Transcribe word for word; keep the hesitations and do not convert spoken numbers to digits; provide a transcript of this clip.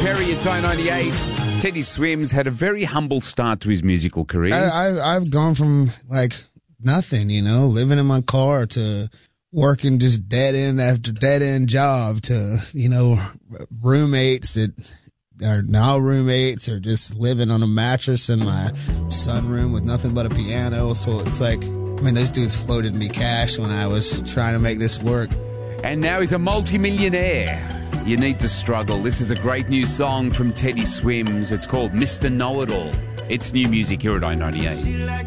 Perry, it's I ninety-eight. Teddy Swims had a very humble start to his musical career. I, I, I've gone from, like, nothing, you know, living in my car to working just dead end after dead end job to, you know, roommates that are now roommates or just living on a mattress in my sunroom with nothing but a piano. So it's like, I mean, those dudes floated me cash when I was trying to make this work. And now he's a multi-millionaire. You need to struggle. This is a great new song from Teddy Swims. It's called Mister Know-It-All. It's new music here at I ninety-eight.